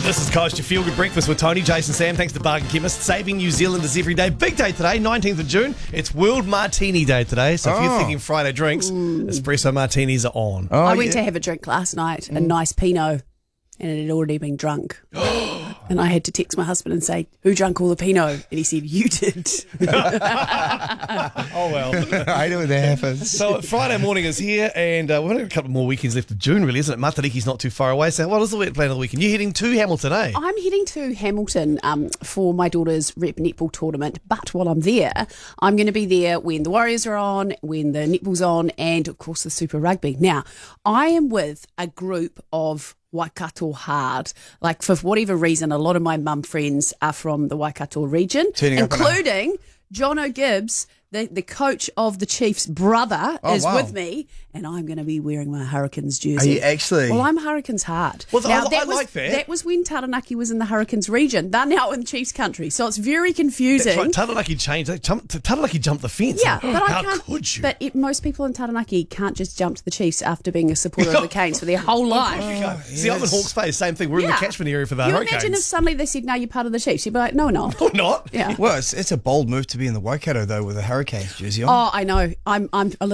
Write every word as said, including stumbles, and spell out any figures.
This is Coast, your feel-good breakfast with Tony, Jason, Sam. Thanks to Bargain Chemist. Saving New Zealanders every day. Big day today, nineteenth of June. It's World Martini Day today. So if you're Oh. thinking Friday drinks, espresso martinis are on. Oh, I went yeah. to have a drink last night, a nice Pinot, and it had already been drunk. And I had to text my husband and say, who drank all the Pinot? And he said, you did. Oh, well. I know that happens. So Friday morning is here, and uh, we've only got a couple more weekends left of June, really, isn't it? Matariki's not too far away. So what is the plan of the weekend? You're heading to Hamilton, eh? I'm heading to Hamilton um, for my daughter's rep netball tournament, but while I'm there, I'm going to be there when the Warriors are on, when the netball's on, and of course the Super Rugby. Now, I am with a group of Waikato hard. Like, for whatever reason, a lot of my mum friends are from the Waikato region, Turning up in a- including John O'Gibbs, the, the coach of the Chiefs' brother, Oh, is wow. with me, and I'm going to be wearing my Hurricanes jersey. Are you actually? Well, I'm Hurricanes hard. Well, I- I was, like that. was when Taranaki was in the Hurricanes region. They're now in Chiefs country, so it's very confusing. That's right. Taranaki changed. They jumped, Taranaki jumped the fence. Yeah, but How I can't. could you? But it, most people in Taranaki can't just jump to the Chiefs after being a supporter of the Canes for their whole life. Okay. See, I'm in yes. Hawke's Bay, same thing. We're in the Yeah. catchment area for the you Hurricanes. imagine if suddenly they said, "No, you're part of the Chiefs." You'd be like, "No, we're not." Or not. Yeah. Well, it's, it's a bold move to be in the Waikato, though, with a Hurricanes jersey on. Oh, I know. I'm. I'm a